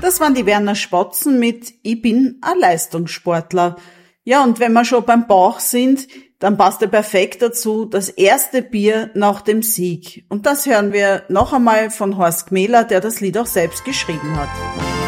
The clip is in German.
Das waren die Werner Spatzen mit Ich bin ein Leistungssportler. Ja, und wenn wir schon beim Bauch sind, dann passt ja perfekt dazu das erste Bier nach dem Sieg. Und das hören wir noch einmal von Horst Gmähler, der das Lied auch selbst geschrieben hat.